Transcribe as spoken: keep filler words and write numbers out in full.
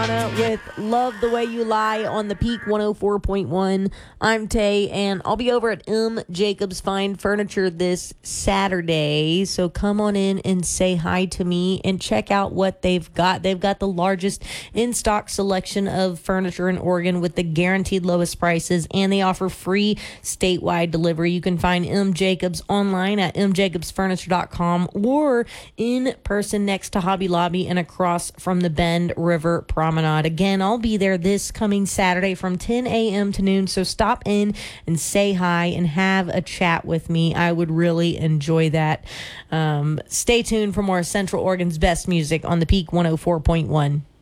Rihanna with Love the Way You Lie on the Peak one oh four point one. I'm Tay, and I'll be over at M. Jacobs Fine Furniture this Saturday. So come on in and say hi to me and check out what they've got. They've got the largest in-stock selection of furniture in Oregon with the guaranteed lowest prices, and they offer free statewide delivery. You can find M. Jacobs online at m jacobs furniture dot com or in person next to Hobby Lobby and across from the Bend River Promenade. Again, I'll be there this coming Saturday from ten a.m. to noon, so stop in and say hi and have a chat with me. I would really enjoy that. Um, stay tuned for more Central Oregon's best music on the Peak one oh four point one.